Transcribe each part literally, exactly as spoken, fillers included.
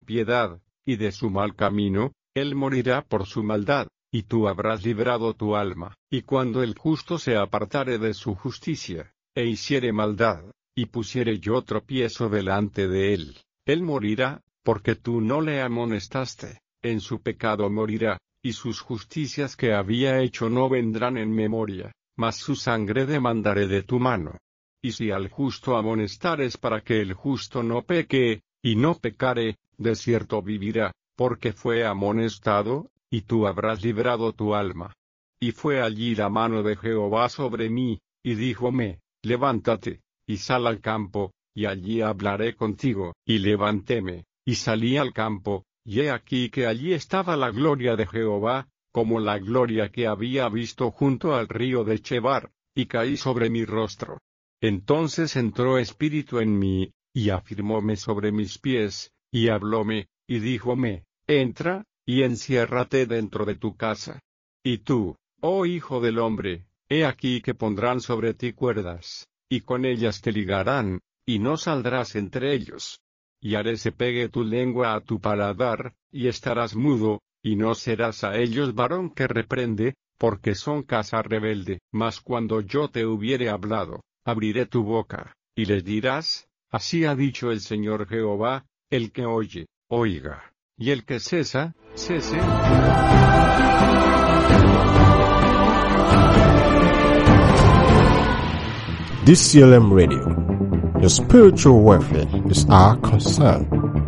piedad, y de su mal camino, él morirá por su maldad, y tú habrás librado tu alma. Y cuando el justo se apartare de su justicia, e hiciere maldad, y pusiere yo tropiezo delante de él, él morirá, porque tú no le amonestaste, en su pecado morirá, y sus justicias que había hecho no vendrán en memoria, mas su sangre demandaré de tu mano. Y si al justo amonestares para que el justo no peque, y no pecare, de cierto vivirá, porque fue amonestado, y tú habrás librado tu alma. Y fue allí la mano de Jehová sobre mí, y díjome, levántate, y sal al campo, y allí hablaré contigo. Y levantéme, y salí al campo, y he aquí que allí estaba la gloria de Jehová, como la gloria que había visto junto al río de Chebar, y caí sobre mi rostro. Entonces entró espíritu en mí, y afirmóme sobre mis pies, y hablóme, y díjome, entra, y enciérrate dentro de tu casa. Y tú, oh hijo del hombre, he aquí que pondrán sobre ti cuerdas, y con ellas te ligarán, y no saldrás entre ellos. Y haré se pegue tu lengua a tu paladar, y estarás mudo, y no serás a ellos varón que reprende, porque son casa rebelde. Mas cuando yo te hubiere hablado, abriré tu boca, y les dirás, así ha dicho el Señor Jehová, el que oye, oiga, y el que cesa, cese. D C L M Radio. Your spiritual welfare is our concern.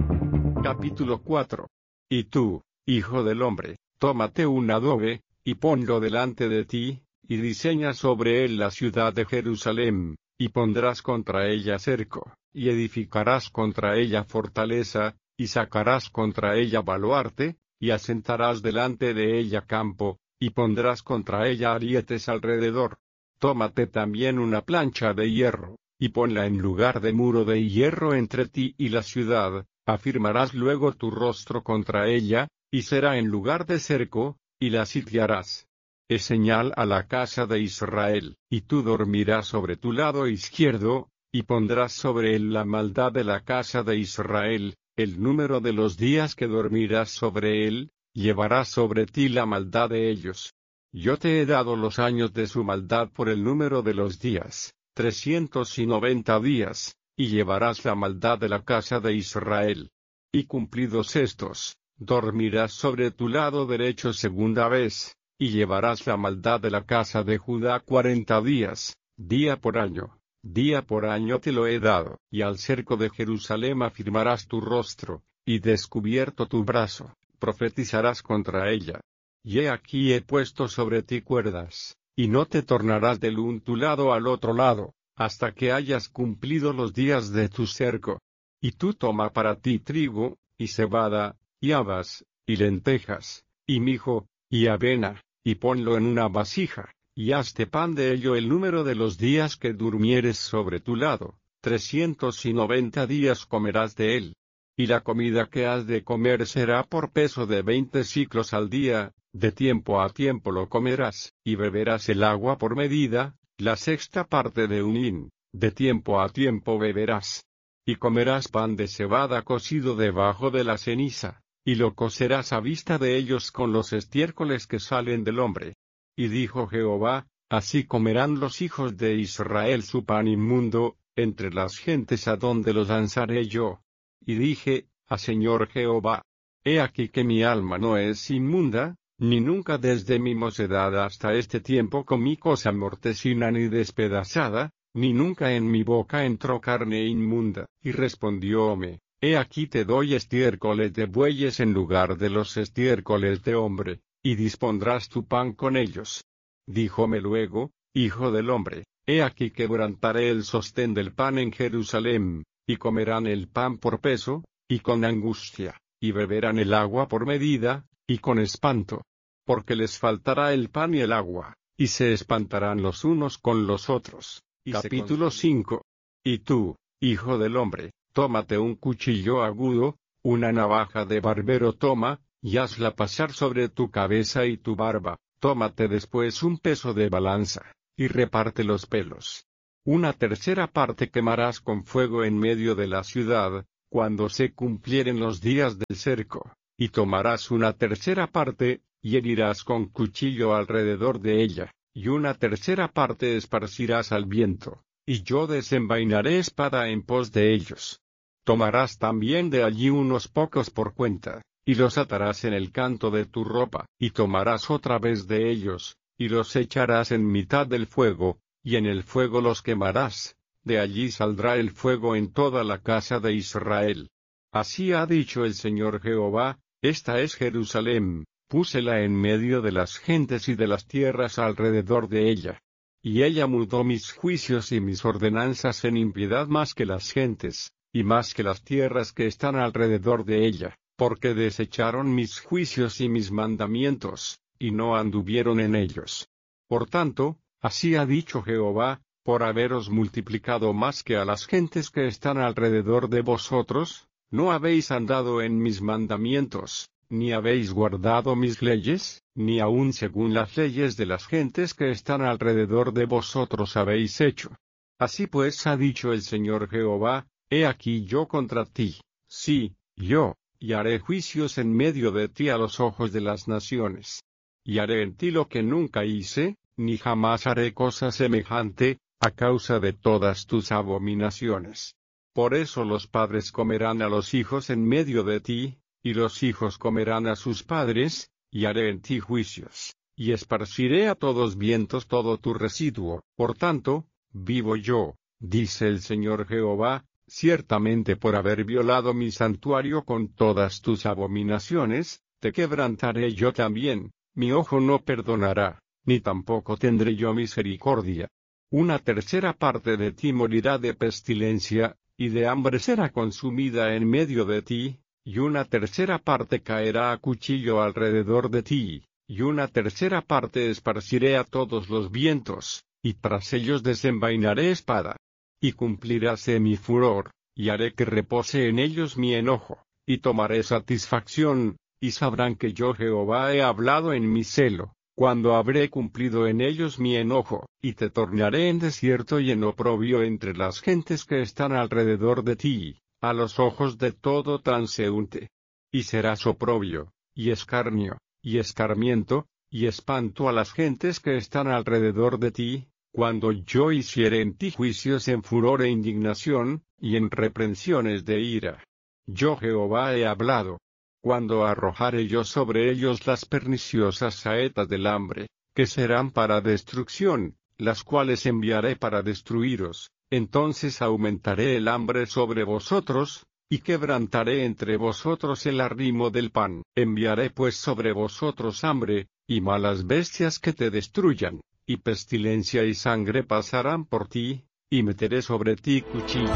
Capítulo cuatro. Y tú, hijo del hombre, tómate un adobe, y ponlo delante de ti, y diseña sobre él la ciudad de Jerusalén, y pondrás contra ella cerco, y edificarás contra ella fortaleza, y sacarás contra ella baluarte, y asentarás delante de ella campo, y pondrás contra ella arietes alrededor. Tómate también una plancha de hierro, y ponla en lugar de muro de hierro entre ti y la ciudad, afirmarás luego tu rostro contra ella, y será en lugar de cerco, y la sitiarás. Es señal a la casa de Israel, y tú dormirás sobre tu lado izquierdo, y pondrás sobre él la maldad de la casa de Israel, el número de los días que dormirás sobre él, llevarás sobre ti la maldad de ellos. Yo te he dado los años de su maldad por el número de los días, trescientos y noventa días, y llevarás la maldad de la casa de Israel. Y cumplidos estos, dormirás sobre tu lado derecho segunda vez, y llevarás la maldad de la casa de Judá cuarenta días, día por año, día por año te lo he dado. Y al cerco de Jerusalén afirmarás tu rostro, y descubierto tu brazo, profetizarás contra ella. Y he aquí he puesto sobre ti cuerdas, y no te tornarás del un tu lado al otro lado, hasta que hayas cumplido los días de tu cerco. Y tú toma para ti trigo, y cebada, y habas, y lentejas, y mijo, y avena, y ponlo en una vasija, y hazte pan de ello el número de los días que durmieres sobre tu lado, trescientos y noventa días comerás de él. Y la comida que has de comer será por peso de veinte siclos al día, de tiempo a tiempo lo comerás, y beberás el agua por medida, la sexta parte de un hin, de tiempo a tiempo beberás. Y comerás pan de cebada cocido debajo de la ceniza, y lo cocerás a vista de ellos con los estiércoles que salen del hombre. Y dijo Jehová, así comerán los hijos de Israel su pan inmundo, entre las gentes a donde los lanzaré yo. Y dije, a Señor Jehová, he aquí que mi alma no es inmunda, ni nunca desde mi mocedad hasta este tiempo comí cosa mortecina ni despedazada, ni nunca en mi boca entró carne inmunda. Y respondióme, he aquí te doy estiércoles de bueyes en lugar de los estiércoles de hombre, y dispondrás tu pan con ellos. Díjome luego, hijo del hombre, he aquí quebrantaré el sostén del pan en Jerusalén, y comerán el pan por peso, y con angustia, y beberán el agua por medida, y con espanto. Porque les faltará el pan y el agua, y se espantarán los unos con los otros. Y Capítulo cinco. Y tú, hijo del hombre, tómate un cuchillo agudo, una navaja de barbero toma, y hazla pasar sobre tu cabeza y tu barba. Tómate después un peso de balanza, y reparte los pelos. Una tercera parte quemarás con fuego en medio de la ciudad, cuando se cumplieren los días del cerco, y tomarás una tercera parte, y herirás con cuchillo alrededor de ella, y una tercera parte esparcirás al viento, y yo desenvainaré espada en pos de ellos. Tomarás también de allí unos pocos por cuenta, y los atarás en el canto de tu ropa, y tomarás otra vez de ellos, y los echarás en mitad del fuego, y en el fuego los quemarás, de allí saldrá el fuego en toda la casa de Israel. Así ha dicho el Señor Jehová, esta es Jerusalén, púsela en medio de las gentes y de las tierras alrededor de ella. Y ella mudó mis juicios y mis ordenanzas en impiedad más que las gentes, y más que las tierras que están alrededor de ella, porque desecharon mis juicios y mis mandamientos, y no anduvieron en ellos. Por tanto, así ha dicho Jehová, por haberos multiplicado más que a las gentes que están alrededor de vosotros, no habéis andado en mis mandamientos, ni habéis guardado mis leyes, ni aun según las leyes de las gentes que están alrededor de vosotros habéis hecho. Así pues ha dicho el Señor Jehová, he aquí yo contra ti, sí, yo, y haré juicios en medio de ti a los ojos de las naciones. Y haré en ti lo que nunca hice, ni jamás haré cosa semejante, a causa de todas tus abominaciones. Por eso los padres comerán a los hijos en medio de ti, y los hijos comerán a sus padres, y haré en ti juicios, y esparciré a todos vientos todo tu residuo. Por tanto, vivo yo, dice el Señor Jehová, ciertamente por haber violado mi santuario con todas tus abominaciones, te quebrantaré yo también, mi ojo no perdonará, ni tampoco tendré yo misericordia. Una tercera parte de ti morirá de pestilencia, y de hambre será consumida en medio de ti, y una tercera parte caerá a cuchillo alrededor de ti, y una tercera parte esparciré a todos los vientos, y tras ellos desenvainaré espada. Y cumpliráse mi furor, y haré que repose en ellos mi enojo, y tomaré satisfacción, y sabrán que yo Jehová he hablado en mi celo, cuando habré cumplido en ellos mi enojo, y te tornaré en desierto y en oprobio entre las gentes que están alrededor de ti, a los ojos de todo transeúnte. Y serás oprobio, y escarnio, y escarmiento, y espanto a las gentes que están alrededor de ti, cuando yo hiciere en ti juicios en furor e indignación, y en reprensiones de ira. Yo Jehová he hablado. Cuando arrojare yo sobre ellos las perniciosas saetas del hambre, que serán para destrucción, las cuales enviaré para destruiros, entonces aumentaré el hambre sobre vosotros, y quebrantaré entre vosotros el arrimo del pan. Enviaré pues sobre vosotros hambre, y malas bestias que te destruyan, y pestilencia y sangre pasarán por ti, y meteré sobre ti cuchillo.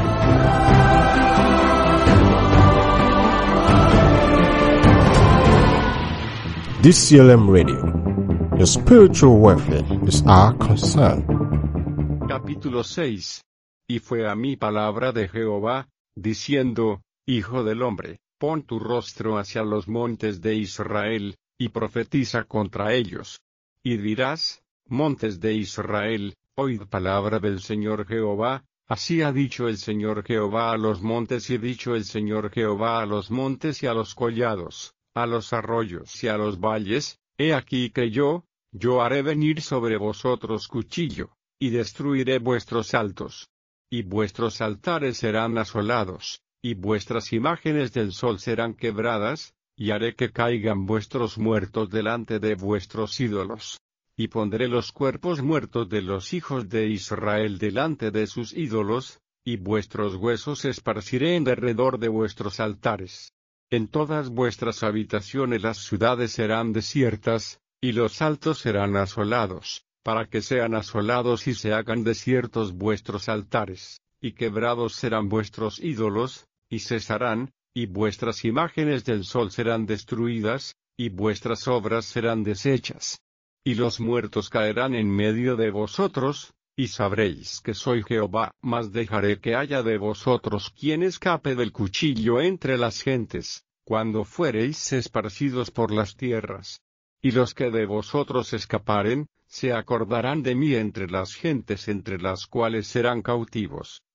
D C L M Radio. Your spiritual welfare is our concern. Capítulo seis. Y fue a mí palabra de Jehová, diciendo, Hijo del hombre, pon tu rostro hacia los montes de Israel, y profetiza contra ellos. Y dirás, montes de Israel, oíd palabra del Señor Jehová, así ha dicho el Señor Jehová a los montes y dicho el Señor Jehová a los montes y a los collados, a los arroyos y a los valles, he aquí que yo, yo haré venir sobre vosotros cuchillo, y destruiré vuestros altos. Y vuestros altares serán asolados, y vuestras imágenes del sol serán quebradas, y haré que caigan vuestros muertos delante de vuestros ídolos. Y pondré los cuerpos muertos de los hijos de Israel delante de sus ídolos, y vuestros huesos esparciré en derredor de vuestros altares. En todas vuestras habitaciones las ciudades serán desiertas, y los altos serán asolados, para que sean asolados y se hagan desiertos vuestros altares, y quebrados serán vuestros ídolos, y cesarán, y vuestras imágenes del sol serán destruidas, y vuestras obras serán deshechas. Y los muertos caerán en medio de vosotros, y sabréis que soy Jehová. Mas dejaré que haya de vosotros quien escape del cuchillo entre las gentes, cuando fuereis esparcidos por las tierras. Y los que de vosotros escaparen, se acordarán de mí entre las gentes entre las cuales serán cautivos,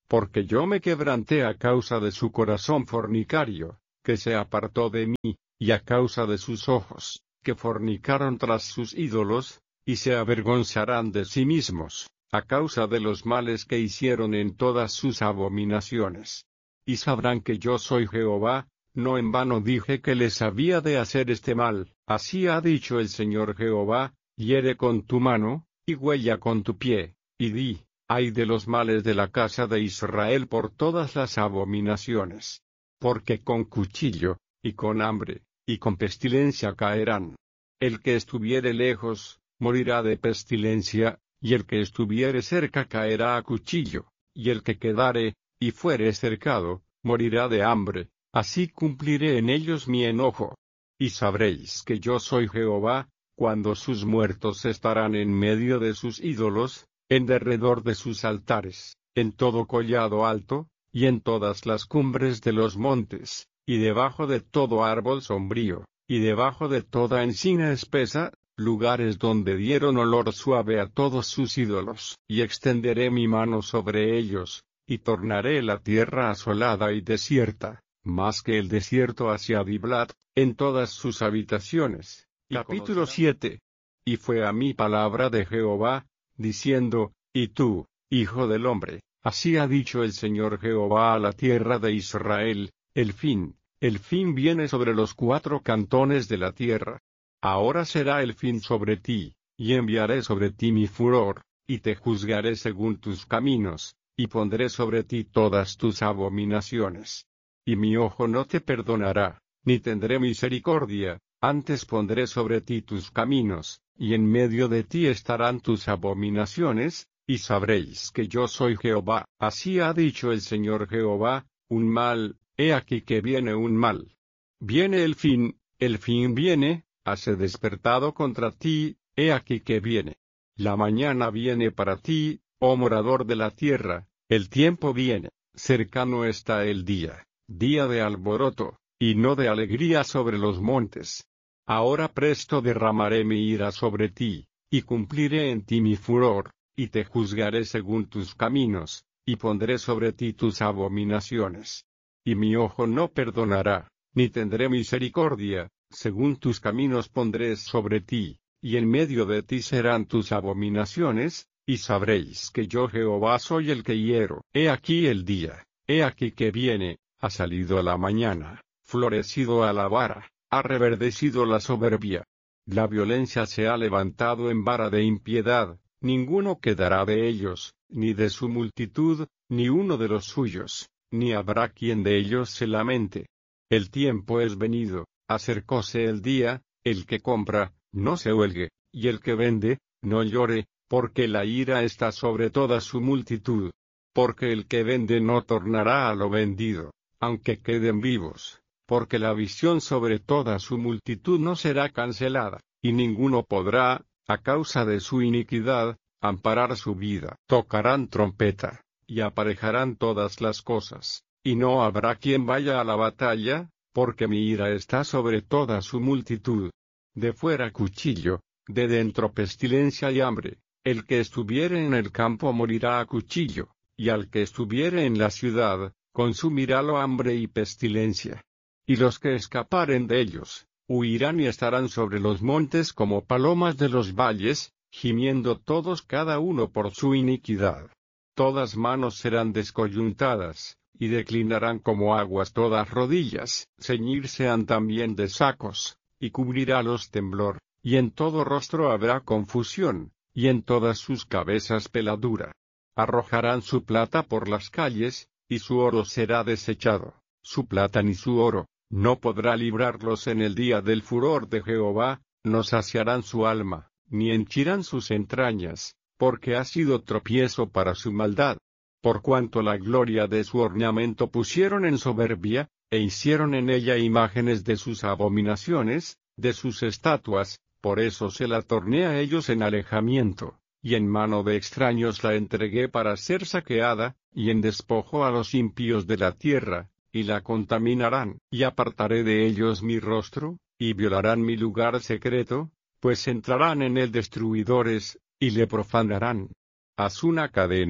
porque yo me quebranté a causa de su corazón fornicario, que se apartó de mí, y a causa de sus ojos, que fornicaron tras sus ídolos, y se avergonzarán de sí mismos, a causa de los males que hicieron en todas sus abominaciones. Y sabrán que yo soy Jehová, no en vano dije que les había de hacer este mal, así ha dicho el Señor Jehová, hiere con tu mano, y huella con tu pie, y di, ay de los males de la casa de Israel por todas las abominaciones. Porque con cuchillo, y con hambre, y con pestilencia caerán. El que estuviere lejos, morirá de pestilencia, y el que estuviere cerca caerá a cuchillo, y el que quedare, y fuere cercado, morirá de hambre, así cumpliré en ellos mi enojo. Y sabréis que yo soy Jehová, cuando sus muertos estarán en medio de sus ídolos, en derredor de sus altares, en todo collado alto, y en todas las cumbres de los montes, y debajo de todo árbol sombrío, y debajo de toda encina espesa, lugares donde dieron olor suave a todos sus ídolos. Y extenderé mi mano sobre ellos, y tornaré la tierra asolada y desierta, más que el desierto hacia Diblat, en todas sus habitaciones. Capítulo siete. Y fue a mí palabra de Jehová, diciendo, y tú, hijo del hombre, así ha dicho el Señor Jehová a la tierra de Israel, el fin, el fin viene sobre los cuatro cantones de la tierra. Ahora será el fin sobre ti, y enviaré sobre ti mi furor, y te juzgaré según tus caminos, y pondré sobre ti todas tus abominaciones. Y mi ojo no te perdonará, ni tendré misericordia, antes pondré sobre ti tus caminos, y en medio de ti estarán tus abominaciones, y sabréis que yo soy Jehová. Así ha dicho el Señor Jehová, un mal, he aquí que viene un mal. Viene el fin, el fin viene, hase despertado contra ti, he aquí que viene. La mañana viene para ti, oh morador de la tierra, el tiempo viene, cercano está el día, día de alboroto, y no de alegría sobre los montes. Ahora presto derramaré mi ira sobre ti, y cumpliré en ti mi furor, y te juzgaré según tus caminos, y pondré sobre ti tus abominaciones. Y mi ojo no perdonará, ni tendré misericordia, según tus caminos pondré sobre ti, y en medio de ti serán tus abominaciones, y sabréis que yo Jehová soy el que hiero. He aquí el día, he aquí que viene, ha salido la mañana, florecido a la vara, ha reverdecido la soberbia. La violencia se ha levantado en vara de impiedad, ninguno quedará de ellos, ni de su multitud, ni uno de los suyos, ni habrá quien de ellos se lamente. El tiempo es venido, acercóse el día, el que compra, no se huelgue, y el que vende, no llore, porque la ira está sobre toda su multitud. Porque el que vende no tornará a lo vendido, aunque queden vivos, porque la visión sobre toda su multitud no será cancelada, y ninguno podrá, a causa de su iniquidad, amparar su vida. Tocarán trompeta, y aparejarán todas las cosas, y no habrá quien vaya a la batalla, porque mi ira está sobre toda su multitud. De fuera cuchillo, de dentro pestilencia y hambre, el que estuviere en el campo morirá a cuchillo, y al que estuviere en la ciudad, consumirálo hambre y pestilencia. Y los que escaparen de ellos, huirán y estarán sobre los montes como palomas de los valles, gimiendo todos cada uno por su iniquidad. Todas manos serán descoyuntadas, y declinarán como aguas todas rodillas, ceñirse han también de sacos, y cubrirálos temblor, y en todo rostro habrá confusión, y en todas sus cabezas peladura. Arrojarán su plata por las calles, y su oro será desechado, su plata ni su oro, no podrá librarlos en el día del furor de Jehová, no saciarán su alma, ni henchirán sus entrañas, porque ha sido tropiezo para su maldad. Por cuanto la gloria de su ornamento pusieron en soberbia, e hicieron en ella imágenes de sus abominaciones, de sus estatuas, por eso se la torné a ellos en alejamiento, y en mano de extraños la entregué para ser saqueada, y en despojo a los impíos de la tierra, y la contaminarán. Y apartaré de ellos mi rostro, y violarán mi lugar secreto, pues entrarán en él destruidores, y le profanarán. Haz una cadena,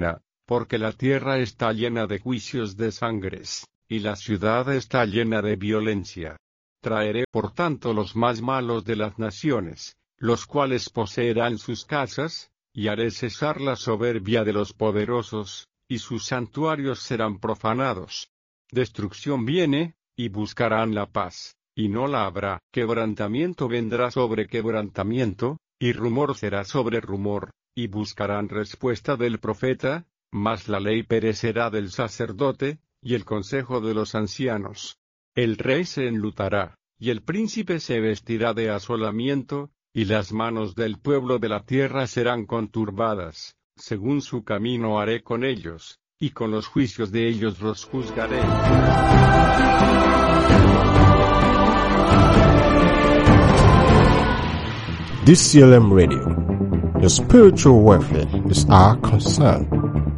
porque la tierra está llena de juicios de sangres, y la ciudad está llena de violencia. Traeré por tanto los más malos de las naciones, los cuales poseerán sus casas, y haré cesar la soberbia de los poderosos, y sus santuarios serán profanados. Destrucción viene, y buscarán la paz, y no la habrá. Quebrantamiento vendrá sobre quebrantamiento, y rumor será sobre rumor, y buscarán respuesta del profeta, mas la ley perecerá del sacerdote, y el consejo de los ancianos. El rey se enlutará, y el príncipe se vestirá de asolamiento, y las manos del pueblo de la tierra serán conturbadas. Según su camino haré con ellos, y con los juicios de ellos los juzgaré. D C L M Radio. Your spiritual welfare is our concern.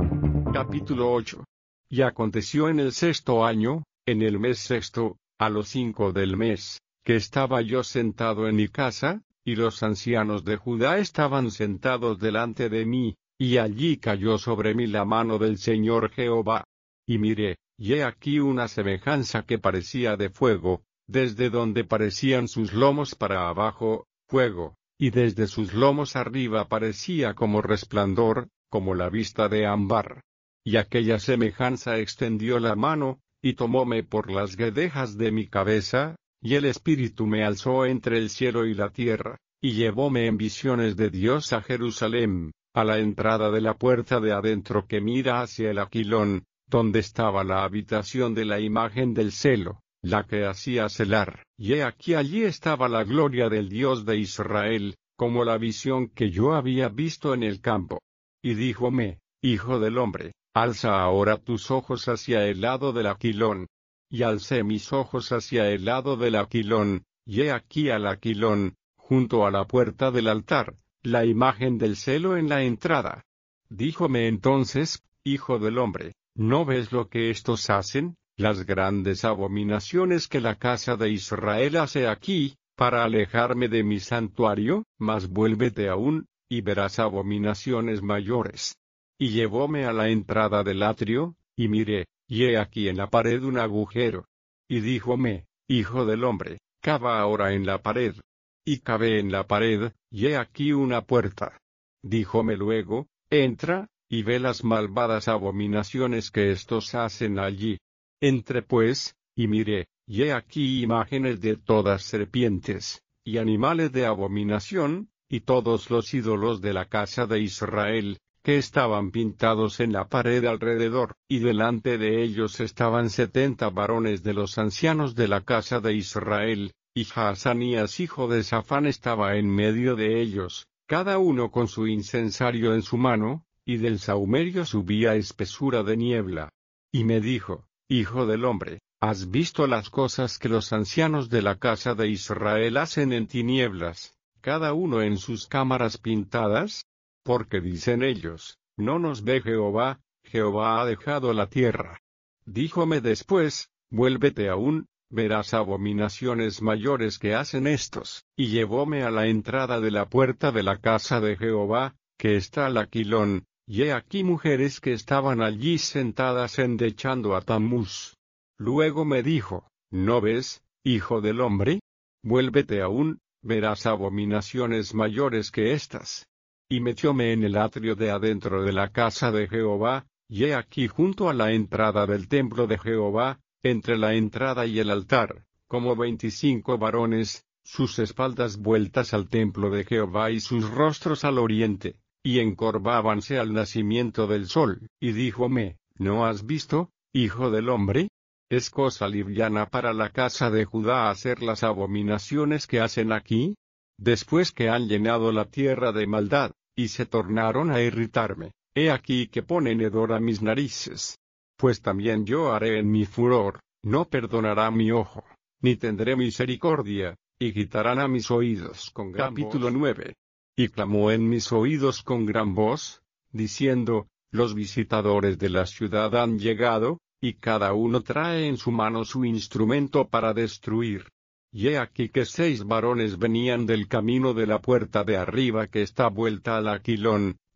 Capítulo ocho. Y aconteció en el sexto año, en el mes sexto, a los cinco del mes, que estaba yo sentado en mi casa, y los ancianos de Judá estaban sentados delante de mí, y allí cayó sobre mí la mano del Señor Jehová. Y miré, y he aquí una semejanza que parecía de fuego, desde donde parecían sus lomos para abajo, fuego, y desde sus lomos arriba parecía como resplandor, como la vista de ámbar. Y aquella semejanza extendió la mano, y tomóme por las guedejas de mi cabeza, y el Espíritu me alzó entre el cielo y la tierra, y llevóme en visiones de Dios a Jerusalén, a la entrada de la puerta de adentro que mira hacia el Aquilón, donde estaba la habitación de la imagen del celo, la que hacía celar. Y he aquí allí estaba la gloria del Dios de Israel, como la visión que yo había visto en el campo. Y díjome, hijo del hombre, alza ahora tus ojos hacia el lado del Aquilón. Y alcé mis ojos hacia el lado del Aquilón, y he aquí al Aquilón, junto a la puerta del altar, la imagen del celo en la entrada. Díjome entonces, hijo del hombre, ¿no ves lo que estos hacen, las grandes abominaciones que la casa de Israel hace aquí, para alejarme de mi santuario? Mas vuélvete aún, y verás abominaciones mayores. Y llevóme a la entrada del atrio, y miré, y he aquí en la pared un agujero. Y díjome, hijo del hombre, cava ahora en la pared. Y cavé en la pared, y he aquí una puerta. Díjome luego, entra, y ve las malvadas abominaciones que estos hacen allí. Entré pues, y miré, y he aquí imágenes de todas serpientes, y animales de abominación, y todos los ídolos de la casa de Israel, que estaban pintados en la pared alrededor, y delante de ellos estaban setenta varones de los ancianos de la casa de Israel, y Jaazanías hijo de Safán estaba en medio de ellos, cada uno con su incensario en su mano, y del sahumerio subía espesura de niebla. Y me dijo, hijo del hombre, ¿has visto las cosas que los ancianos de la casa de Israel hacen en tinieblas, cada uno en sus cámaras pintadas? Porque dicen ellos, no nos ve Jehová, Jehová ha dejado la tierra. Díjome después, vuélvete aún, verás abominaciones mayores que hacen estos. Y llevóme a la entrada de la puerta de la casa de Jehová, que está al Aquilón, y he aquí mujeres que estaban allí sentadas endechando a Tammuz. Luego me dijo, ¿no ves, hijo del hombre? Vuélvete aún, verás abominaciones mayores que estas. Y metióme en el atrio de adentro de la casa de Jehová, y he aquí junto a la entrada del templo de Jehová, entre la entrada y el altar, como veinticinco varones, sus espaldas vueltas al templo de Jehová y sus rostros al oriente, y encorvábanse al nacimiento del sol. Y díjome, ¿no has visto, hijo del hombre? ¿Es cosa liviana para la casa de Judá hacer las abominaciones que hacen aquí? Después que han llenado la tierra de maldad, y se tornaron a irritarme, he aquí que ponen hedor a mis narices. Pues también yo haré en mi furor, no perdonará mi ojo, ni tendré misericordia, y quitarán a mis oídos con gran voz. Capítulo nueve. Y clamó en mis oídos con gran voz, diciendo, los visitadores de la ciudad han llegado, y cada uno trae en su mano su instrumento para destruir. Y he aquí que seis varones venían del camino de la puerta de arriba que está vuelta al Aquilón,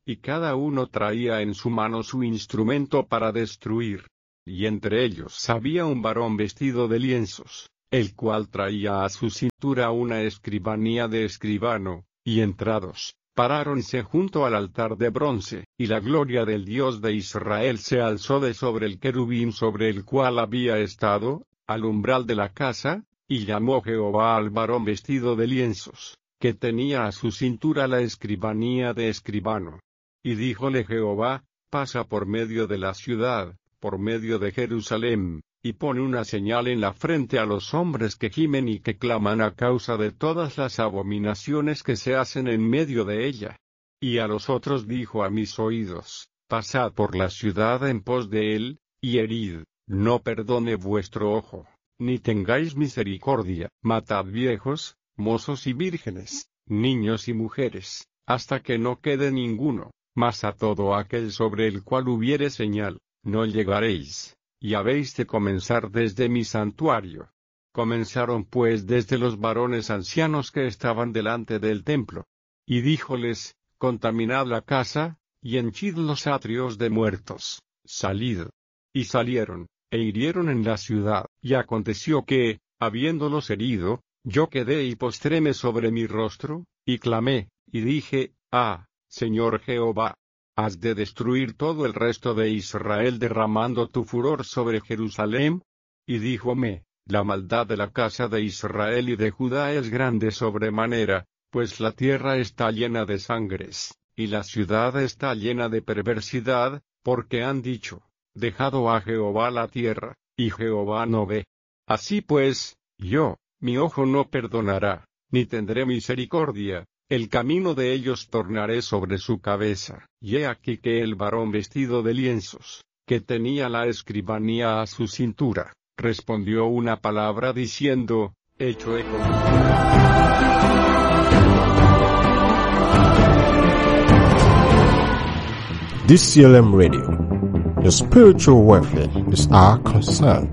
y cada uno traía en su mano su instrumento para destruir. Y entre ellos había un varón vestido de lienzos, el cual traía a su cintura una escribanía de escribano, y entrados, paráronse junto al altar de bronce, y la gloria del Dios de Israel se alzó de sobre el querubín sobre el cual había estado, al umbral de la casa, y llamó Jehová al varón vestido de lienzos, que tenía a su cintura la escribanía de escribano. Y díjole Jehová, pasa por medio de la ciudad, por medio de Jerusalén, y pone una señal en la frente a los hombres que gimen y que claman a causa de todas las abominaciones que se hacen en medio de ella. Y a los otros dijo a mis oídos, pasad por la ciudad en pos de él, y herid, no perdone vuestro ojo, ni tengáis misericordia, matad viejos, mozos y vírgenes, niños y mujeres, hasta que no quede ninguno, mas a todo aquel sobre el cual hubiere señal, no llegaréis. Y habéis de comenzar desde mi santuario. Comenzaron pues desde los varones ancianos que estaban delante del templo. Y díjoles, contaminad la casa, y henchid los atrios de muertos, salid. Y salieron, e hirieron en la ciudad. Y aconteció que, habiéndolos herido, yo quedé y postréme sobre mi rostro, y clamé, y dije, ah, Señor Jehová, ¿has de destruir todo el resto de Israel derramando tu furor sobre Jerusalén? Y díjome, la maldad de la casa de Israel y de Judá es grande sobremanera, pues la tierra está llena de sangres, y la ciudad está llena de perversidad, porque han dicho, dejado a Jehová la tierra, y Jehová no ve. Así pues, yo, mi ojo no perdonará, ni tendré misericordia. El camino de ellos tornaré sobre su cabeza. Y he aquí que el varón vestido de lienzos, que tenía la escribanía a su cintura, respondió una palabra diciendo, hecho he contigo. D C L M Radio. Your spiritual welfare is our concern.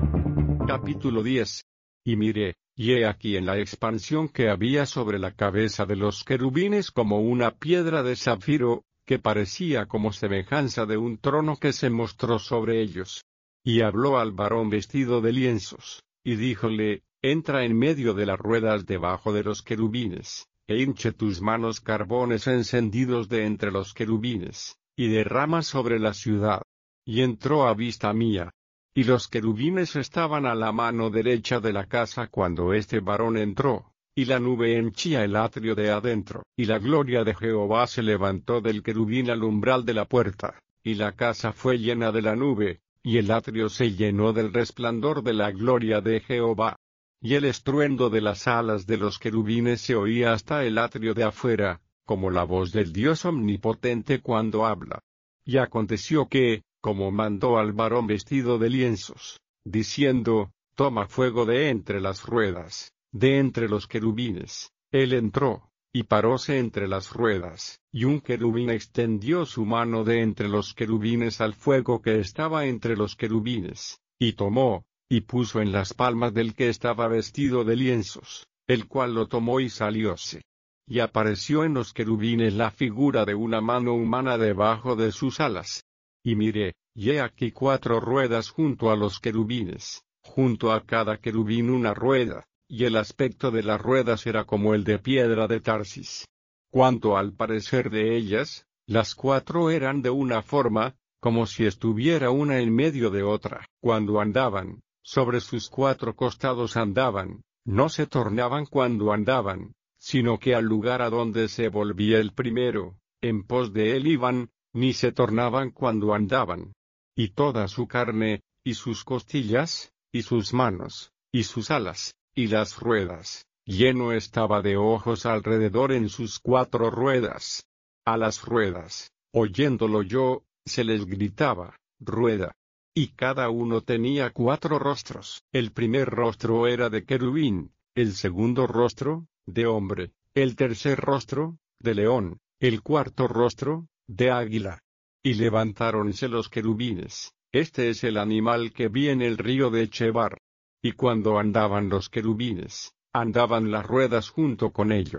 Capítulo diez. Y miré, y he aquí en la expansión que había sobre la cabeza de los querubines como una piedra de zafiro, que parecía como semejanza de un trono que se mostró sobre ellos. Y habló al varón vestido de lienzos, y díjole, entra en medio de las ruedas debajo de los querubines, e hinche tus manos carbones encendidos de entre los querubines, y derrama sobre la ciudad. Y entró a vista mía. Y los querubines estaban a la mano derecha de la casa cuando este varón entró, y la nube henchía el atrio de adentro, y la gloria de Jehová se levantó del querubín al umbral de la puerta, y la casa fue llena de la nube, y el atrio se llenó del resplandor de la gloria de Jehová. Y el estruendo de las alas de los querubines se oía hasta el atrio de afuera, como la voz del Dios omnipotente cuando habla. Y aconteció que, como mandó al varón vestido de lienzos, diciendo, toma fuego de entre las ruedas, de entre los querubines, él entró, y paróse entre las ruedas, y un querubín extendió su mano de entre los querubines al fuego que estaba entre los querubines, y tomó, y puso en las palmas del que estaba vestido de lienzos, el cual lo tomó y salióse. Y apareció en los querubines la figura de una mano humana debajo de sus alas. Y miré, y he aquí cuatro ruedas junto a los querubines, junto a cada querubín una rueda, y el aspecto de las ruedas era como el de piedra de Tarsis. Cuanto al parecer de ellas, las cuatro eran de una forma, como si estuviera una en medio de otra. Cuando andaban, sobre sus cuatro costados andaban, no se tornaban cuando andaban, sino que al lugar a donde se volvía el primero, en pos de él iban, ni se tornaban cuando andaban. Y toda su carne, y sus costillas, y sus manos, y sus alas, y las ruedas, lleno estaba de ojos alrededor en sus cuatro ruedas. A las ruedas, oyéndolo yo, se les gritaba, rueda. Y cada uno tenía cuatro rostros. El primer rostro era de querubín, el segundo rostro, de hombre, el tercer rostro, de león, el cuarto rostro, de águila. Y levantáronse los querubines, este es el animal que vi en el río de Chebar. Y cuando andaban los querubines, andaban las ruedas junto con ellos,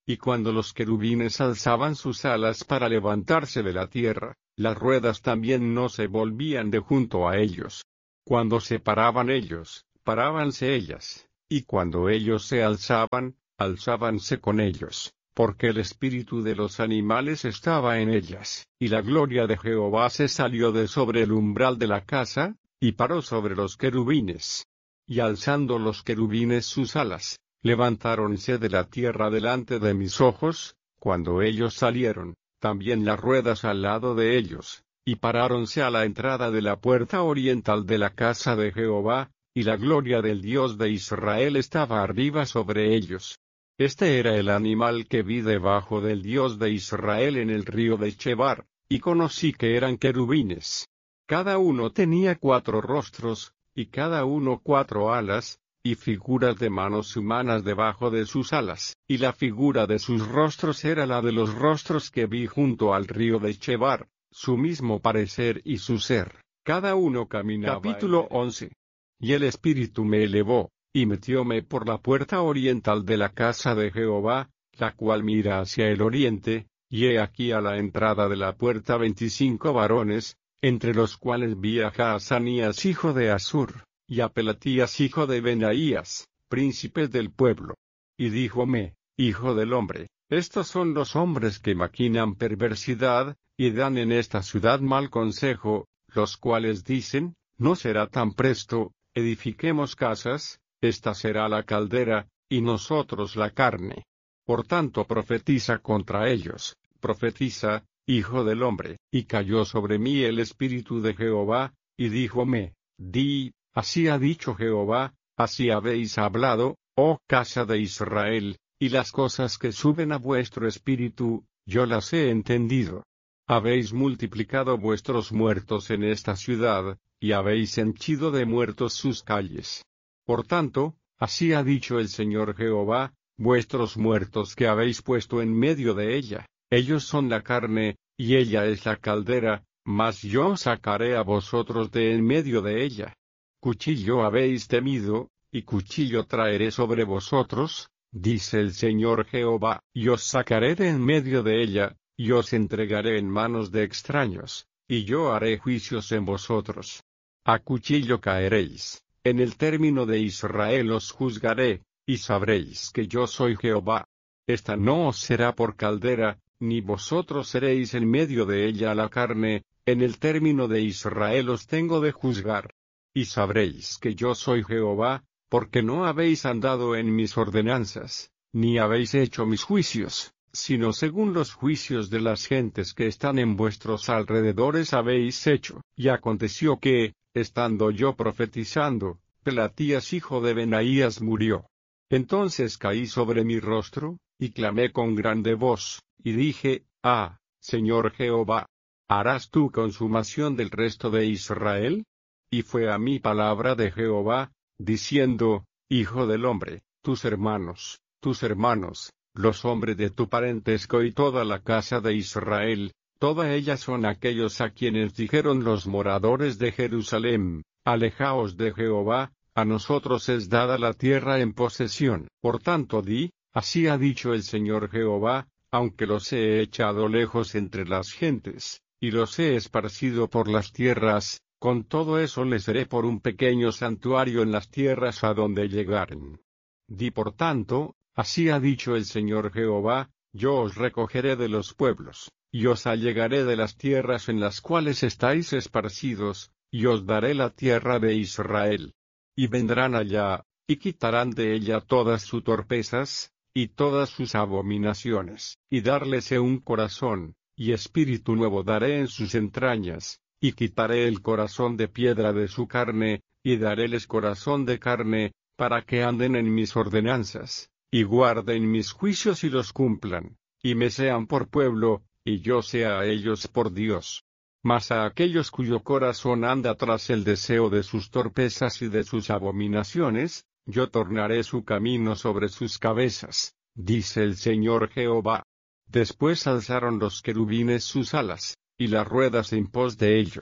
Y cuando los querubines alzaban sus alas para levantarse de la tierra, las ruedas también no se volvían de junto a ellos. Cuando se paraban ellos, parábanse ellas, y cuando ellos se alzaban, alzábanse con ellos, porque el espíritu de los animales estaba en ellas. Y la gloria de Jehová se salió de sobre el umbral de la casa, y paró sobre los querubines. Y alzando los querubines sus alas, levantáronse de la tierra delante de mis ojos, cuando ellos salieron, también las ruedas al lado de ellos, y paráronse a la entrada de la puerta oriental de la casa de Jehová, y la gloria del Dios de Israel estaba arriba sobre ellos. Este era el animal que vi debajo del Dios de Israel en el río de Chebar, y conocí que eran querubines. Cada uno tenía cuatro rostros, y cada uno cuatro alas, y figuras de manos humanas debajo de sus alas, y la figura de sus rostros era la de los rostros que vi junto al río de Chebar, su mismo parecer y su ser, cada uno caminaba. Capítulo once. Y el Espíritu me elevó, y metióme por la puerta oriental de la casa de Jehová, la cual mira hacia el oriente, y he aquí a la entrada de la puerta veinticinco varones, entre los cuales vi a Jaazanías hijo de Asur, y a Pelatías hijo de Benaías, príncipes del pueblo. Y díjome, hijo del hombre, estos son los hombres que maquinan perversidad, y dan en esta ciudad mal consejo, los cuales dicen, no será tan presto, edifiquemos casas, esta será la caldera, y nosotros la carne. Por tanto profetiza contra ellos, profetiza, hijo del hombre. Y cayó sobre mí el Espíritu de Jehová, y díjome, di, así ha dicho Jehová, así habéis hablado, oh casa de Israel, y las cosas que suben a vuestro espíritu, yo las he entendido. Habéis multiplicado vuestros muertos en esta ciudad, y habéis henchido de muertos sus calles. Por tanto, así ha dicho el Señor Jehová, vuestros muertos que habéis puesto en medio de ella, ellos son la carne, y ella es la caldera, mas yo sacaré a vosotros de en medio de ella. Cuchillo habéis temido, y cuchillo traeré sobre vosotros, dice el Señor Jehová, y os sacaré de en medio de ella, y os entregaré en manos de extraños, y yo haré juicios en vosotros. A cuchillo caeréis, en el término de Israel os juzgaré, y sabréis que yo soy Jehová. Esta no os será por caldera, ni vosotros seréis en medio de ella la carne, en el término de Israel os tengo de juzgar. Y sabréis que yo soy Jehová, porque no habéis andado en mis ordenanzas, ni habéis hecho mis juicios, sino según los juicios de las gentes que están en vuestros alrededores habéis hecho. Y aconteció que, estando yo profetizando, Pelatías hijo de Benaías murió. Entonces caí sobre mi rostro, y clamé con grande voz, y dije, ah, Señor Jehová, ¿harás tú consumación del resto de Israel? Y fue a mí palabra de Jehová, diciendo, Hijo del hombre, tus hermanos, tus hermanos, los hombres de tu parentesco y toda la casa de Israel, toda ella son aquellos a quienes dijeron los moradores de Jerusalén, alejaos de Jehová, a nosotros es dada la tierra en posesión. Por tanto di, así ha dicho el Señor Jehová, aunque los he echado lejos entre las gentes, y los he esparcido por las tierras, con todo eso les seré por un pequeño santuario en las tierras a donde llegaren. Di por tanto, así ha dicho el Señor Jehová, yo os recogeré de los pueblos, y os allegaré de las tierras en las cuales estáis esparcidos, y os daré la tierra de Israel. Y vendrán allá, y quitarán de ella todas sus torpezas, y todas sus abominaciones, y darles un corazón, y espíritu nuevo daré en sus entrañas, y quitaré el corazón de piedra de su carne, y daréles corazón de carne, para que anden en mis ordenanzas, y guarden mis juicios y los cumplan, y me sean por pueblo, y yo sea a ellos por Dios. Mas a aquellos cuyo corazón anda tras el deseo de sus torpezas y de sus abominaciones, yo tornaré su camino sobre sus cabezas, dice el Señor Jehová. Después alzaron los querubines sus alas, y las ruedas en pos de ellos,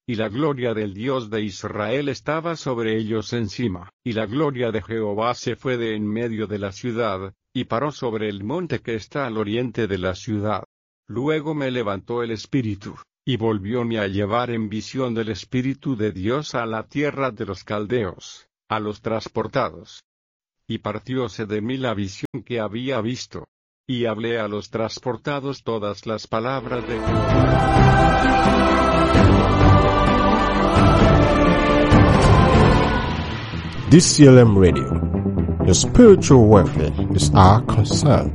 y la gloria del Dios de Israel estaba sobre ellos encima. Y la gloria de Jehová se fue de en medio de la ciudad, y paró sobre el monte que está al oriente de la ciudad. Luego me levantó el Espíritu, y volvióme a llevar en visión del Espíritu de Dios a la tierra de los caldeos, a los transportados. Y partióse de mí la visión que había visto. Y hablé a los transportados todas las palabras de D C L M Radio. Your spiritual welfare is our concern.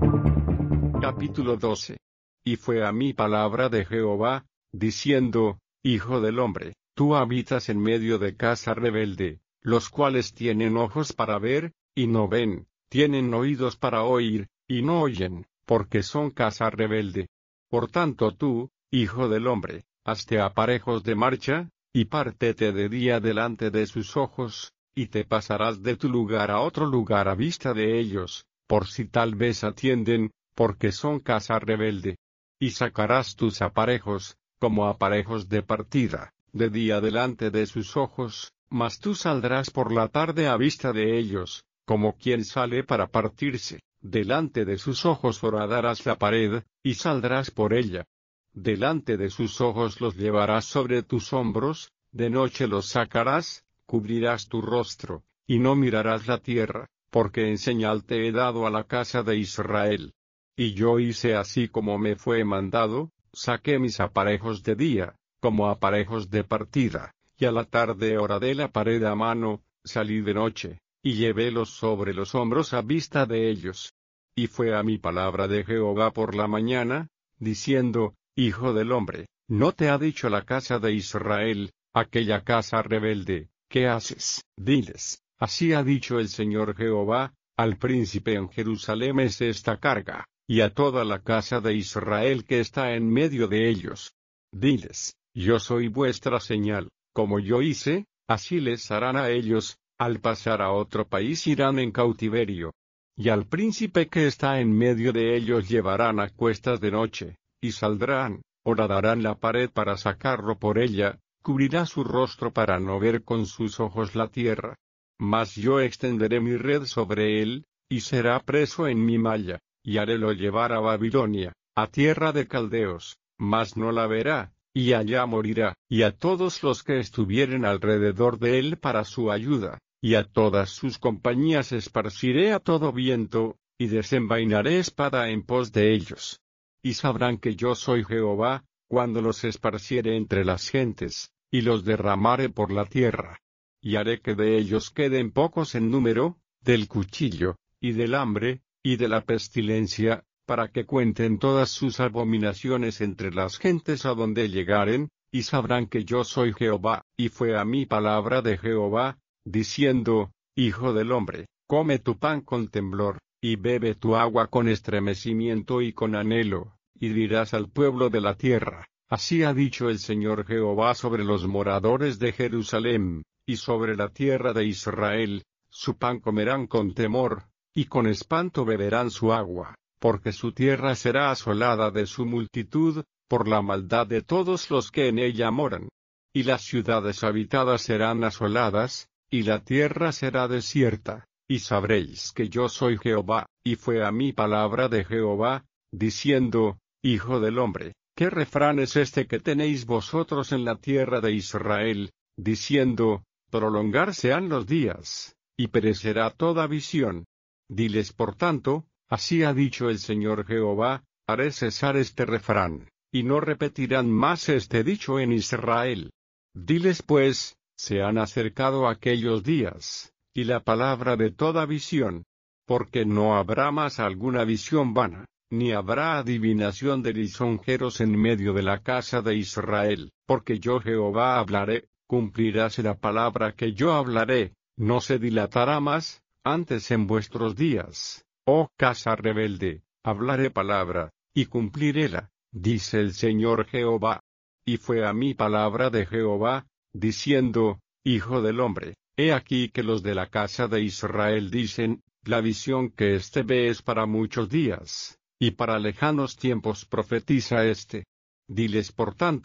Capítulo doce. Y fue a mí palabra de Jehová, diciendo, Hijo del hombre, tú habitas en medio de casa rebelde, los cuales tienen ojos para ver, y no ven, tienen oídos para oír, y no oyen, porque son casa rebelde. Por tanto tú, hijo del hombre, hazte aparejos de marcha, y pártete de día delante de sus ojos, y te pasarás de tu lugar a otro lugar a vista de ellos, por si tal vez atienden, porque son casa rebelde. Y sacarás tus aparejos, como aparejos de partida, de día delante de sus ojos, mas tú saldrás por la tarde a vista de ellos, como quien sale para partirse. Delante de sus ojos horadarás la pared, y saldrás por ella. Delante de sus ojos los llevarás sobre tus hombros, de noche los sacarás, cubrirás tu rostro, y no mirarás la tierra, porque en señal te he dado a la casa de Israel. Y yo hice así como me fue mandado, saqué mis aparejos de día, como aparejos de partida, y a la tarde horadé la pared a mano, salí de noche, y llevélos sobre los hombros a vista de ellos. Y fue a mi palabra de Jehová por la mañana, diciendo, Hijo del hombre, ¿no te ha dicho la casa de Israel, aquella casa rebelde, qué haces? Diles, así ha dicho el Señor Jehová, al príncipe en Jerusalén es esta carga, y a toda la casa de Israel que está en medio de ellos. Diles, yo soy vuestra señal, como yo hice, así les harán a ellos, al pasar a otro país irán en cautiverio. Y al príncipe que está en medio de ellos llevarán a cuestas de noche, y saldrán, horadarán la pared para sacarlo por ella, cubrirá su rostro para no ver con sus ojos la tierra. Mas yo extenderé mi red sobre él, y será preso en mi malla, y harélo llevar a Babilonia, a tierra de caldeos, mas no la verá, y allá morirá, y a todos los que estuvieren alrededor de él para su ayuda. Y a todas sus compañías esparciré a todo viento, y desenvainaré espada en pos de ellos. Y sabrán que yo soy Jehová, cuando los esparciere entre las gentes, y los derramare por la tierra. Y haré que de ellos queden pocos en número, del cuchillo, y del hambre, y de la pestilencia, para que cuenten todas sus abominaciones entre las gentes a donde llegaren, y sabrán que yo soy Jehová. Y fue a mí palabra de Jehová, diciendo, Hijo del hombre, come tu pan con temblor, y bebe tu agua con estremecimiento y con anhelo, y dirás al pueblo de la tierra, así ha dicho el Señor Jehová sobre los moradores de Jerusalén, y sobre la tierra de Israel, su pan comerán con temor, y con espanto beberán su agua, porque su tierra será asolada de su multitud, por la maldad de todos los que en ella moran. Y las ciudades habitadas serán asoladas, y la tierra será desierta, y sabréis que yo soy Jehová. Y fue a mí palabra de Jehová, diciendo, Hijo del hombre, ¿qué refrán es este que tenéis vosotros en la tierra de Israel, diciendo, prolongarse han los días, y perecerá toda visión? Diles por tanto, así ha dicho el Señor Jehová, haré cesar este refrán, y no repetirán más este dicho en Israel. Diles pues, se han acercado aquellos días, y la palabra de toda visión, porque no habrá más alguna visión vana, ni habrá adivinación de lisonjeros en medio de la casa de Israel, porque yo Jehová hablaré, cumpliráse la palabra que yo hablaré, no se dilatará más, antes en vuestros días, oh casa rebelde, hablaré palabra, y cumpliréla, dice el Señor Jehová. Y fue a mí palabra de Jehová, diciendo, Hijo del hombre, he aquí que los de la casa de Israel dicen, la visión que éste ve es para muchos días, y para lejanos tiempos profetiza éste. Diles por tanto,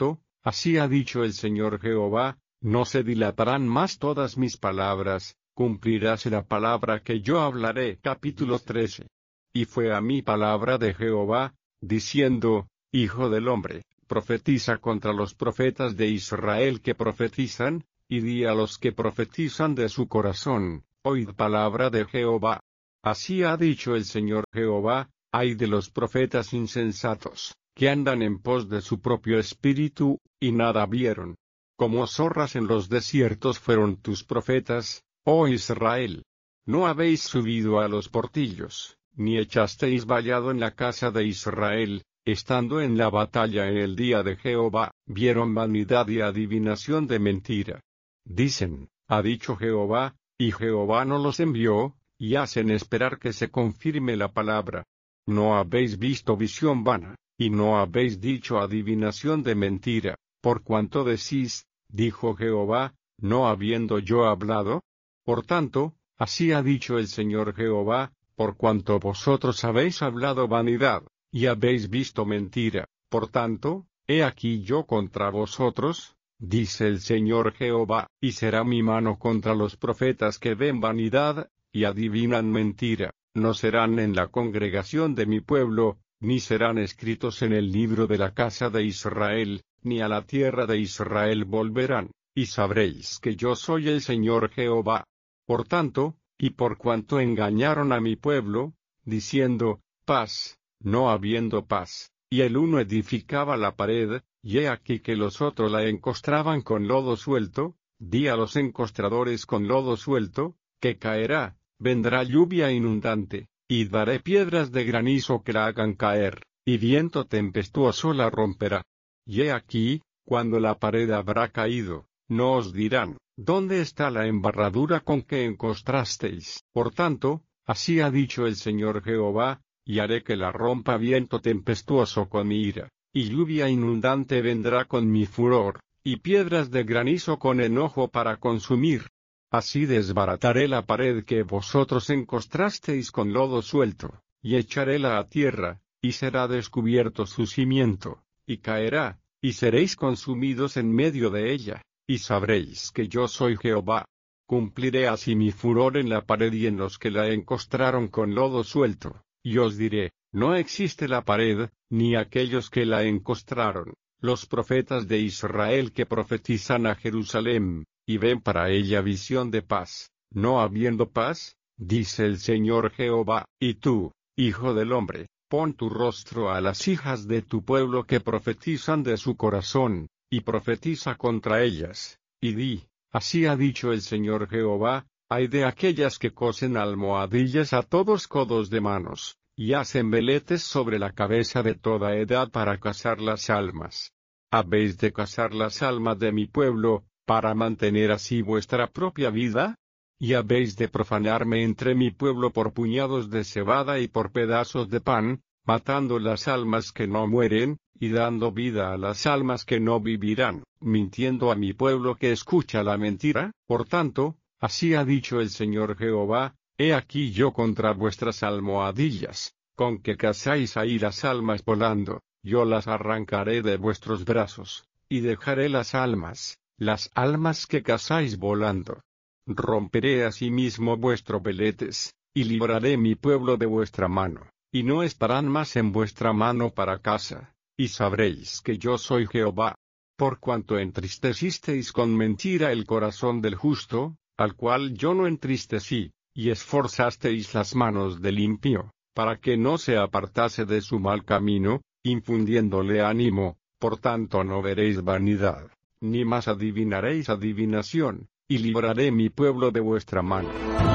así ha dicho el Señor Jehová, no se dilatarán más todas mis palabras, cumpliráse la palabra que yo hablaré. Capítulo trece. Y fue a mí palabra de Jehová, diciendo, Hijo del hombre, profetiza contra los profetas de Israel que profetizan, y di a los que profetizan de su corazón, oíd palabra de Jehová. Así ha dicho el Señor Jehová, ay de los profetas insensatos, que andan en pos de su propio espíritu, y nada vieron. Como zorras en los desiertos fueron tus profetas, oh Israel. No habéis subido a los portillos, ni echasteis vallado en la casa de Israel, estando en la batalla en el día de Jehová, vieron vanidad y adivinación de mentira. Dicen, ha dicho Jehová, y Jehová no los envió, y hacen esperar que se confirme la palabra. No habéis visto visión vana, y no habéis dicho adivinación de mentira, por cuanto decís, dijo Jehová, no habiendo yo hablado. Por tanto, así ha dicho el Señor Jehová, por cuanto vosotros habéis hablado vanidad, y habéis visto mentira, por tanto, he aquí yo contra vosotros, dice el Señor Jehová, y será mi mano contra los profetas que ven vanidad, y adivinan mentira, no serán en la congregación de mi pueblo, ni serán escritos en el libro de la casa de Israel, ni a la tierra de Israel volverán, y sabréis que yo soy el Señor Jehová. Por tanto, y por cuanto engañaron a mi pueblo, diciendo, paz, no habiendo paz, y el uno edificaba la pared, y he aquí que los otros la encostraban con lodo suelto, di a los encostradores con lodo suelto, que caerá, vendrá lluvia inundante, y daré piedras de granizo que la hagan caer, y viento tempestuoso la romperá. Y he aquí, cuando la pared habrá caído, no os dirán, ¿dónde está la embarradura con que encostrasteis? Por tanto, así ha dicho el Señor Jehová, y haré que la rompa viento tempestuoso con mi ira, y lluvia inundante vendrá con mi furor, y piedras de granizo con enojo para consumir. Así desbarataré la pared que vosotros encostrasteis con lodo suelto, y echaréla a tierra, y será descubierto su cimiento, y caerá, y seréis consumidos en medio de ella, y sabréis que yo soy Jehová. Cumpliré así mi furor en la pared y en los que la encostraron con lodo suelto, y os diré, no existe la pared, ni aquellos que la encostraron, los profetas de Israel que profetizan a Jerusalén, y ven para ella visión de paz, no habiendo paz, dice el Señor Jehová. Y tú, hijo del hombre, pon tu rostro a las hijas de tu pueblo que profetizan de su corazón, y profetiza contra ellas, y di, así ha dicho el Señor Jehová, ay de aquellas que cosen almohadillas a todos codos de manos, y hacen veletes sobre la cabeza de toda edad para cazar las almas. ¿Habéis de cazar las almas de mi pueblo, para mantener así vuestra propia vida? ¿Y habéis de profanarme entre mi pueblo por puñados de cebada y por pedazos de pan, matando las almas que no mueren, y dando vida a las almas que no vivirán, mintiendo a mi pueblo que escucha la mentira? Por tanto, así ha dicho el Señor Jehová, he aquí yo contra vuestras almohadillas, con que cazáis ahí las almas volando, yo las arrancaré de vuestros brazos, y dejaré las almas, las almas que cazáis volando. Romperé asimismo vuestros veletes, y libraré mi pueblo de vuestra mano, y no estarán más en vuestra mano para caza, y sabréis que yo soy Jehová. Por cuanto entristecisteis con mentira el corazón del justo, al cual yo no entristecí, y esforzasteis las manos del impío, para que no se apartase de su mal camino, infundiéndole ánimo, por tanto no veréis vanidad, ni más adivinaréis adivinación, y libraré mi pueblo de vuestra mano.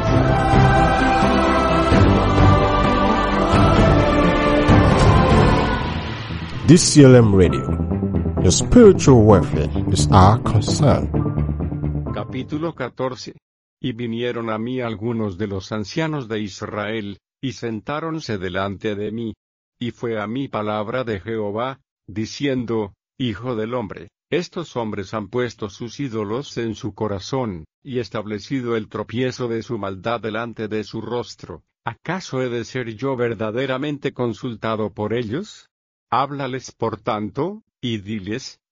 D C L M Radio. Your spiritual welfare is our concern. Capítulo catorce. Y vinieron a mí algunos de los ancianos de Israel, y sentáronse delante de mí. Y fue a mí palabra de Jehová, diciendo, Hijo del hombre, estos hombres han puesto sus ídolos en su corazón, y establecido el tropiezo de su maldad delante de su rostro. ¿Acaso he de ser yo verdaderamente consultado por ellos? Háblales por tanto, y diles,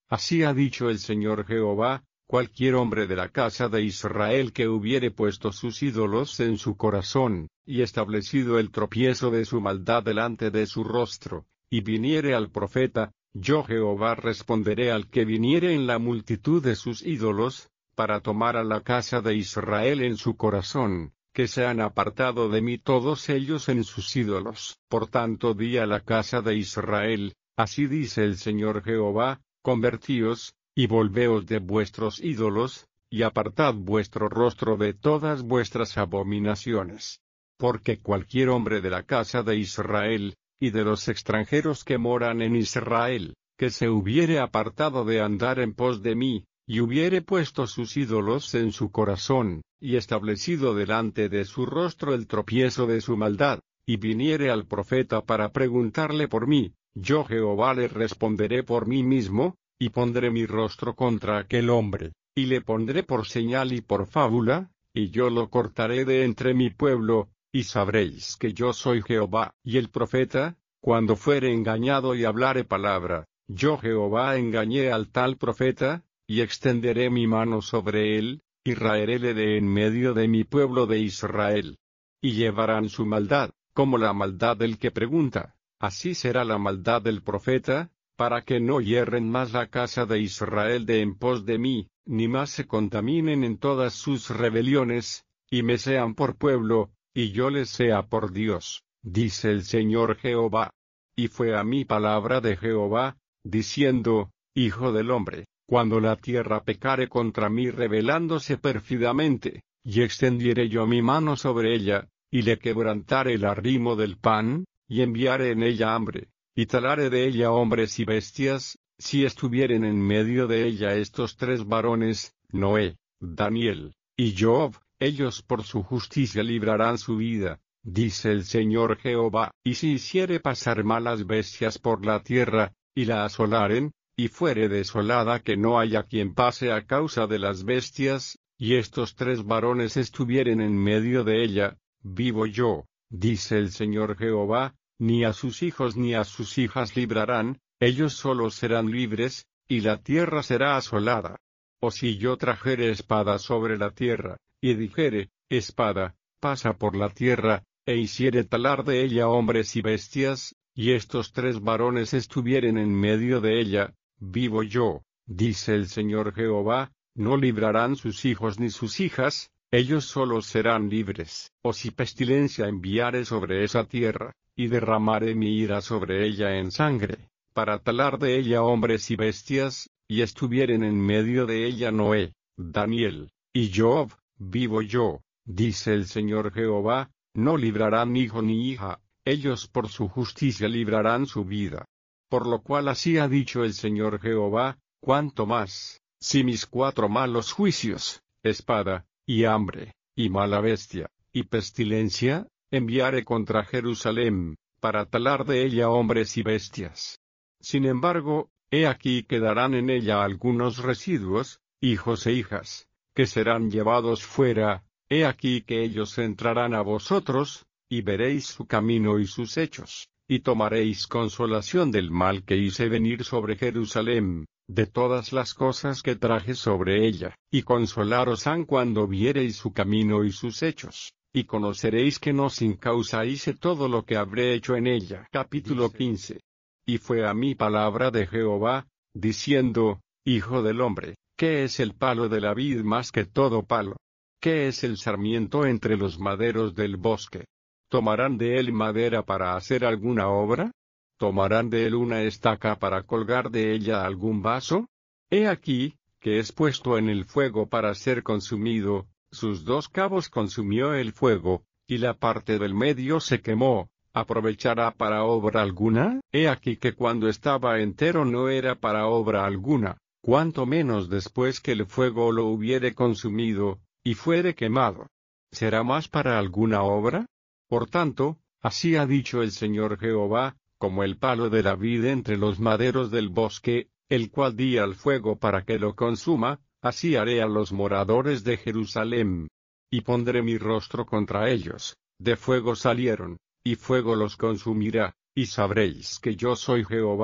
Así ha dicho el Señor Jehová: cualquier hombre de la casa de Israel que hubiere puesto sus ídolos en su corazón, y establecido el tropiezo de su maldad delante de su rostro, y viniere al profeta, yo Jehová responderé al que viniere en la multitud de sus ídolos, para tomar a la casa de Israel en su corazón, que se han apartado de mí todos ellos en sus ídolos. Por tanto di a la casa de Israel: así dice el Señor Jehová: convertíos, y volveos de vuestros ídolos, y apartad vuestro rostro de todas vuestras abominaciones. Porque cualquier hombre de la casa de Israel, y de los extranjeros que moran en Israel, que se hubiere apartado de andar en pos de mí, y hubiere puesto sus ídolos en su corazón, y establecido delante de su rostro el tropiezo de su maldad, y viniere al profeta para preguntarle por mí, yo Jehová le responderé por mí mismo, y pondré mi rostro contra aquel hombre, y le pondré por señal y por fábula, y yo lo cortaré de entre mi pueblo, y sabréis que yo soy Jehová. Y el profeta, cuando fuere engañado y hablare palabra, yo Jehová engañé al tal profeta, y extenderé mi mano sobre él, y raeréle de en medio de mi pueblo de Israel. Y llevarán su maldad, como la maldad del que pregunta, así será la maldad del profeta, para que no hierren más la casa de Israel de en pos de mí, ni más se contaminen en todas sus rebeliones, y me sean por pueblo, y yo les sea por Dios, dice el Señor Jehová. Y fue a mí palabra de Jehová, diciendo: Hijo del hombre, cuando la tierra pecare contra mí rebelándose pérfidamente, y extendiere yo mi mano sobre ella, y le quebrantare el arrimo del pan, y enviare en ella hambre, y talare de ella hombres y bestias, si estuvieren en medio de ella estos tres varones, Noé, Daniel, y Job, ellos por su justicia librarán su vida, dice el Señor Jehová. Y si hiciere pasar malas bestias por la tierra, y la asolaren, y fuere desolada que no haya quien pase a causa de las bestias, y estos tres varones estuvieren en medio de ella, vivo yo, dice el Señor Jehová, ni a sus hijos ni a sus hijas librarán, ellos solos serán libres, y la tierra será asolada. O si yo trajere espada sobre la tierra, y dijere, espada, pasa por la tierra, e hiciere talar de ella hombres y bestias, y estos tres varones estuvieren en medio de ella, vivo yo, dice el Señor Jehová, no librarán sus hijos ni sus hijas, ellos solos serán libres. O si pestilencia enviare sobre esa tierra, y derramare mi ira sobre ella en sangre, para talar de ella hombres y bestias, y estuvieren en medio de ella Noé, Daniel, y Job, vivo yo, dice el Señor Jehová, no librarán hijo ni hija, ellos por su justicia librarán su vida. Por lo cual así ha dicho el Señor Jehová, cuanto más, si mis cuatro malos juicios, espada, y hambre, y mala bestia, y pestilencia, enviare contra Jerusalén, para talar de ella hombres y bestias. Sin embargo, he aquí quedarán en ella algunos residuos, hijos e hijas, que serán llevados fuera, he aquí que ellos entrarán a vosotros, y veréis su camino y sus hechos, y tomaréis consolación del mal que hice venir sobre Jerusalén, de todas las cosas que traje sobre ella, y consolaros han cuando viereis su camino y sus hechos, y conoceréis que no sin causa hice todo lo que habré hecho en ella. Capítulo quince. Y fue a mí palabra de Jehová, diciendo, Hijo del hombre, ¿qué es el palo de la vid más que todo palo? ¿Qué es el sarmiento entre los maderos del bosque? ¿Tomarán de él madera para hacer alguna obra? ¿Tomarán de él una estaca para colgar de ella algún vaso? He aquí, que es puesto en el fuego para ser consumido, sus dos cabos consumió el fuego, y la parte del medio se quemó, ¿aprovechará para obra alguna? He aquí que cuando estaba entero no era para obra alguna, cuanto menos después que el fuego lo hubiere consumido, y fuere quemado. ¿Será más para alguna obra? Por tanto, así ha dicho el Señor Jehová, como el palo de la vid entre los maderos del bosque, el cual di al fuego para que lo consuma, así haré a los moradores de Jerusalén. Y pondré mi rostro contra ellos, de fuego salieron, y fuego los consumirá, y sabréis que yo soy Jehová,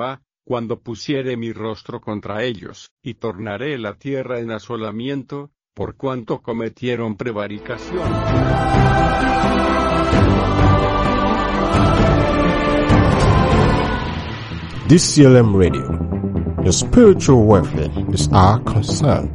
cuando pusiere mi rostro contra ellos, y tornaré la tierra en asolamiento, por cuanto cometieron prevaricación. D C L M Radio. Your spiritual welfare is our concern.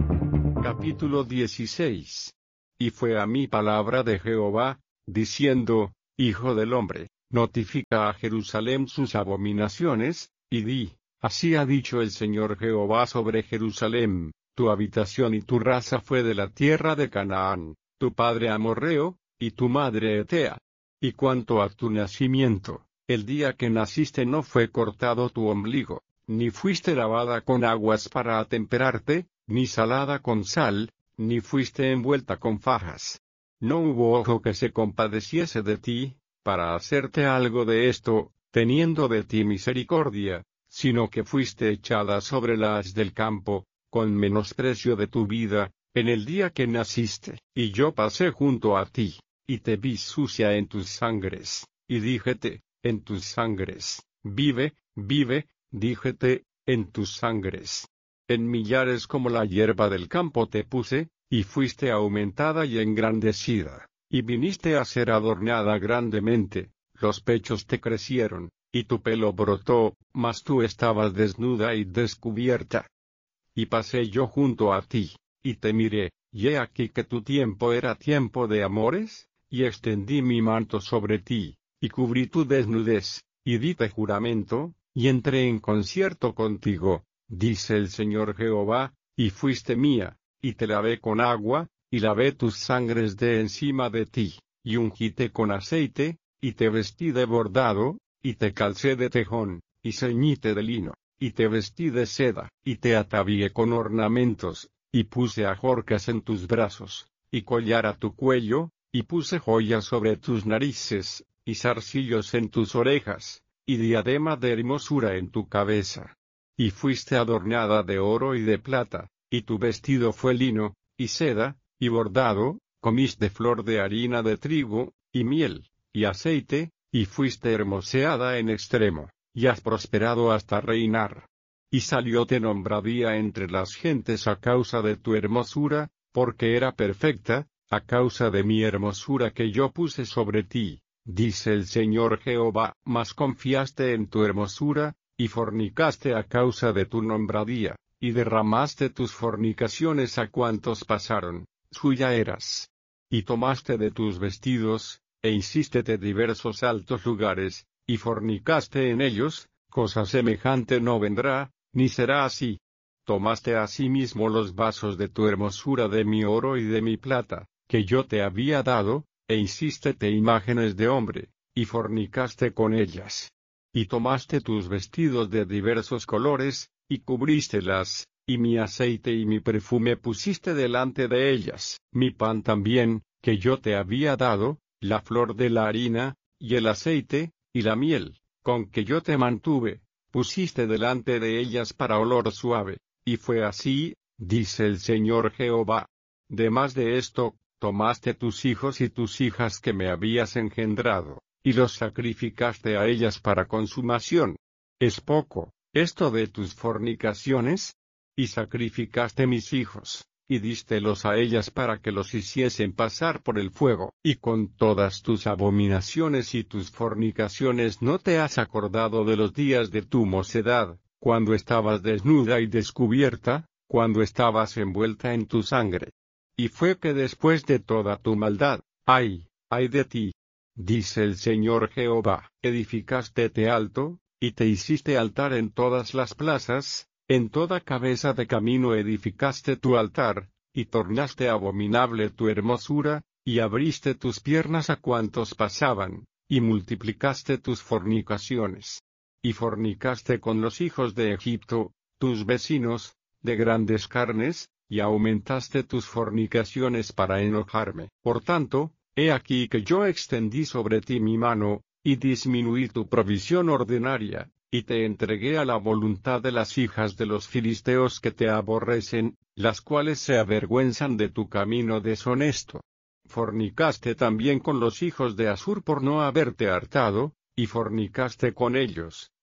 Capítulo dieciséis. Y fue a mí palabra de Jehová, diciendo, Hijo del hombre, notifica a Jerusalén sus abominaciones, y di, así ha dicho el Señor Jehová sobre Jerusalén, tu habitación y tu raza fue de la tierra de Canaán, tu padre amorreo, y tu madre etea. Y cuanto a tu nacimiento, el día que naciste no fue cortado tu ombligo, ni fuiste lavada con aguas para atemperarte, ni salada con sal, ni fuiste envuelta con fajas. No hubo ojo que se compadeciese de ti, para hacerte algo de esto, teniendo de ti misericordia, sino que fuiste echada sobre la haz del campo, con menosprecio de tu vida, en el día que naciste. Y yo pasé junto a ti, y te vi sucia en tus sangres, y díjete, en tus sangres, vive, vive, díjete, en tus sangres. En millares como la hierba del campo te puse, y fuiste aumentada y engrandecida, y viniste a ser adornada grandemente, los pechos te crecieron, y tu pelo brotó, mas tú estabas desnuda y descubierta. Y pasé yo junto a ti, y te miré, y he aquí que tu tiempo era tiempo de amores, y extendí mi manto sobre ti, y cubrí tu desnudez, y dite juramento, y entré en concierto contigo, dice el Señor Jehová, y fuiste mía, y te lavé con agua, y lavé tus sangres de encima de ti, y ungíte con aceite, y te vestí de bordado, y te calcé de tejón, y ceñíte de lino, y te vestí de seda, y te atavié con ornamentos, y puse ajorcas en tus brazos, y collar a tu cuello, y puse joyas sobre tus narices, y zarcillos en tus orejas, y diadema de hermosura en tu cabeza. Y fuiste adornada de oro y de plata, y tu vestido fue lino, y seda, y bordado, comiste flor de harina de trigo, y miel, y aceite, y fuiste hermoseada en extremo, y has prosperado hasta reinar. Y salióte nombradía entre las gentes a causa de tu hermosura, porque era perfecta, a causa de mi hermosura que yo puse sobre ti, dice el Señor Jehová. Mas confiaste en tu hermosura, y fornicaste a causa de tu nombradía, y derramaste tus fornicaciones a cuantos pasaron, suya eras. Y tomaste de tus vestidos, e hicístete diversos altos lugares, y fornicaste en ellos, cosa semejante no vendrá, ni será así. Tomaste asimismo los vasos de tu hermosura de mi oro y de mi plata, que yo te había dado, e hicístete imágenes de hombre, y fornicaste con ellas. Y tomaste tus vestidos de diversos colores, y cubrístelas, y mi aceite y mi perfume pusiste delante de ellas, mi pan también, que yo te había dado, la flor de la harina, y el aceite, y la miel, con que yo te mantuve, pusiste delante de ellas para olor suave, y fue así, dice el Señor Jehová. Demás de esto, tomaste tus hijos y tus hijas que me habías engendrado, y los sacrificaste a ellas para consumación. ¿Es poco esto de tus fornicaciones? Y sacrificaste mis hijos, y dístelos a ellas para que los hiciesen pasar por el fuego. Y con todas tus abominaciones y tus fornicaciones no te has acordado de los días de tu mocedad, cuando estabas desnuda y descubierta, cuando estabas envuelta en tu sangre. Y fue que después de toda tu maldad, ay, ay de ti, dice el Señor Jehová, edificástete alto, y te hiciste altar en todas las plazas, en toda cabeza de camino edificaste tu altar, y tornaste abominable tu hermosura, y abriste tus piernas a cuantos pasaban, y multiplicaste tus fornicaciones. Y fornicaste con los hijos de Egipto, tus vecinos, de grandes carnes, y aumentaste tus fornicaciones para enojarme. Por tanto, he aquí que yo extendí sobre ti mi mano, y disminuí tu provisión ordinaria, y te entregué a la voluntad de las hijas de los filisteos que te aborrecen, las cuales se avergüenzan de tu camino deshonesto. Fornicaste también con los hijos de Asur por no haberte hartado, y fornicaste con ellos,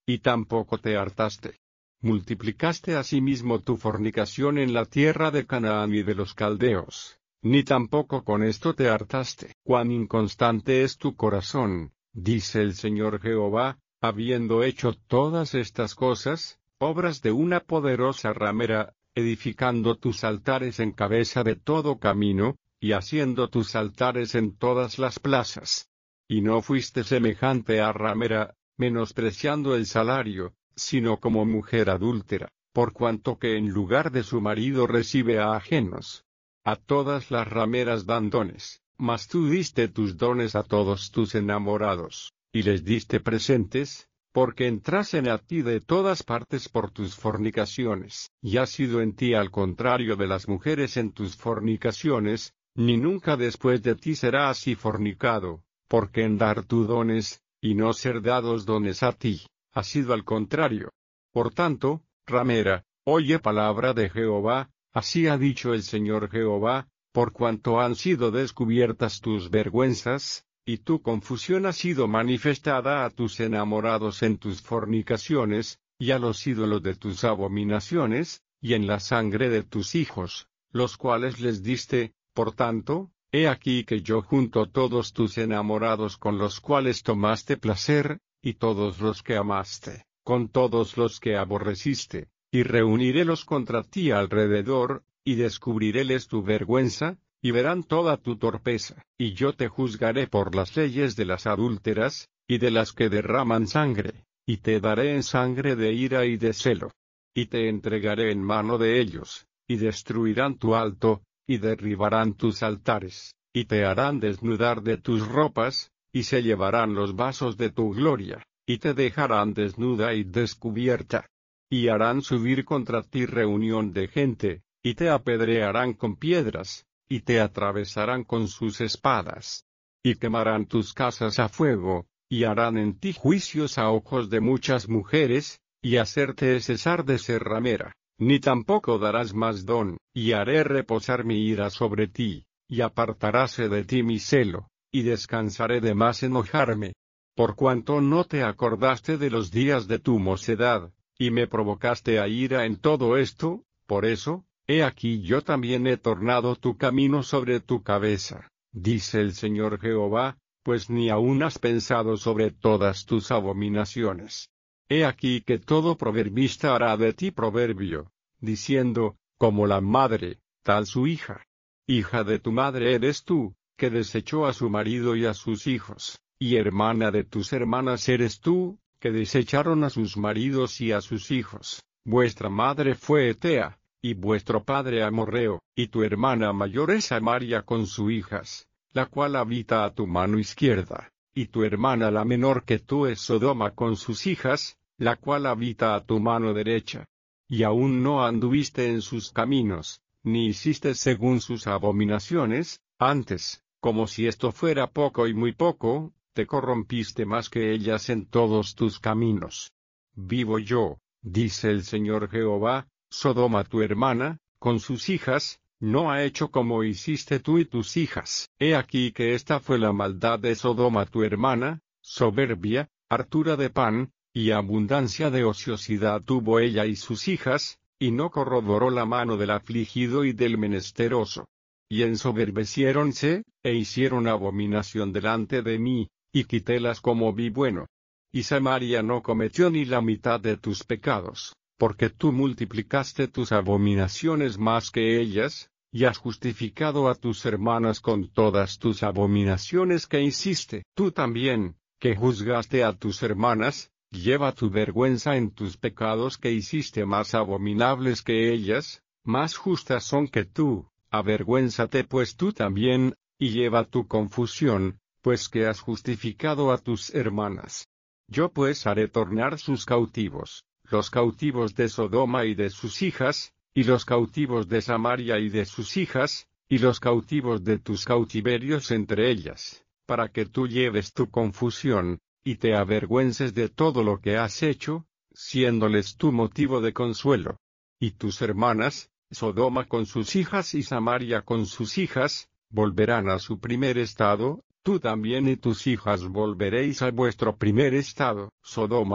y tampoco te hartaste. Multiplicaste asimismo tu fornicación en la tierra de Canaán y de los caldeos, ni tampoco con esto te hartaste. Cuán inconstante es tu corazón, dice el Señor Jehová, habiendo hecho todas estas cosas, obras de una poderosa ramera, edificando tus altares en cabeza de todo camino, y haciendo tus altares en todas las plazas. Y no fuiste semejante a ramera, menospreciando el salario, sino como mujer adúltera, por cuanto que en lugar de su marido recibe a ajenos. A todas las rameras dan dones, mas tú diste tus dones a todos tus enamorados, y les diste presentes, porque entrasen a ti de todas partes por tus fornicaciones. Y ha sido en ti al contrario de las mujeres en tus fornicaciones, ni nunca después de ti será así fornicado, porque en dar tu dones, y no ser dados dones a ti, ha sido al contrario. Por tanto, ramera, oye palabra de Jehová, así ha dicho el Señor Jehová, por cuanto han sido descubiertas tus vergüenzas, y tu confusión ha sido manifestada a tus enamorados en tus fornicaciones, y a los ídolos de tus abominaciones, y en la sangre de tus hijos, los cuales les diste, por tanto, he aquí que yo junto todos tus enamorados con los cuales tomaste placer, y todos los que amaste, con todos los que aborreciste, y reunirélos contra ti alrededor, y descubriréles tu vergüenza, y verán toda tu torpeza, y yo te juzgaré por las leyes de las adúlteras, y de las que derraman sangre, y te daré en sangre de ira y de celo. Y te entregaré en mano de ellos, y destruirán tu alto, y derribarán tus altares, y te harán desnudar de tus ropas, y se llevarán los vasos de tu gloria, y te dejarán desnuda y descubierta. Y harán subir contra ti reunión de gente, y te apedrearán con piedras, y te atravesarán con sus espadas. Y quemarán tus casas a fuego, y harán en ti juicios a ojos de muchas mujeres, y hacerte cesar de ser ramera, ni tampoco darás más don, y haré reposar mi ira sobre ti, y apartaráse de ti mi celo, y descansaré de más enojarme. Por cuanto no te acordaste de los días de tu mocedad, y me provocaste a ira en todo esto, por eso, he aquí yo también he tornado tu camino sobre tu cabeza, dice el Señor Jehová, pues ni aún has pensado sobre todas tus abominaciones. He aquí que todo proverbista hará de ti proverbio, diciendo, como la madre, tal su hija. Hija de tu madre eres tú, que desechó a su marido y a sus hijos, y hermana de tus hermanas eres tú, que desecharon a sus maridos y a sus hijos. Vuestra madre fue Etea, y vuestro padre Amorreo, y tu hermana mayor es Samaria con sus hijas, la cual habita a tu mano izquierda, y tu hermana la menor que tú es Sodoma con sus hijas, la cual habita a tu mano derecha. Y aún no anduviste en sus caminos, ni hiciste según sus abominaciones, antes, como si esto fuera poco y muy poco, te corrompiste más que ellas en todos tus caminos. Vivo yo, dice el Señor Jehová, Sodoma tu hermana, con sus hijas, no ha hecho como hiciste tú y tus hijas. He aquí que esta fue la maldad de Sodoma tu hermana, soberbia, hartura de pan, y abundancia de ociosidad tuvo ella y sus hijas, y no corroboró la mano del afligido y del menesteroso. Y ensoberbeciéronse, e hicieron abominación delante de mí, y quitélas como vi bueno. Y Samaria no cometió ni la mitad de tus pecados, porque tú multiplicaste tus abominaciones más que ellas, y has justificado a tus hermanas con todas tus abominaciones que hiciste. Tú también, que juzgaste a tus hermanas, lleva tu vergüenza en tus pecados que hiciste más abominables que ellas, más justas son que tú, avergüénzate pues tú también, y lleva tu confusión, pues que has justificado a tus hermanas. Yo pues haré tornar sus cautivos, los cautivos de Sodoma y de sus hijas, y los cautivos de Samaria y de sus hijas, y los cautivos de tus cautiverios entre ellas, para que tú lleves tu confusión, y te avergüences de todo lo que has hecho, siéndoles tu motivo de consuelo. Y tus hermanas, Sodoma con sus hijas y Samaria con sus hijas, volverán a su primer estado, tú también y tus hijas volveréis a vuestro primer estado. Sodoma,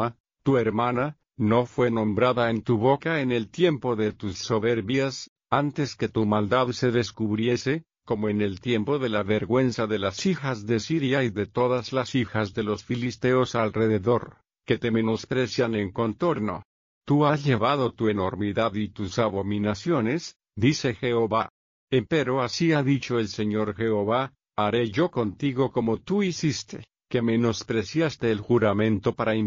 Tu hermana, no fue nombrada en tu boca en el tiempo de tus soberbias, antes que tu maldad se descubriese, como en el tiempo de la vergüenza de las hijas de Siria y de todas las hijas de los filisteos alrededor, que te menosprecian en contorno. Tú has llevado tu enormidad y tus abominaciones, dice Jehová. Empero así ha dicho el Señor Jehová, haré yo contigo como tú hiciste, que menospreciaste el juramento para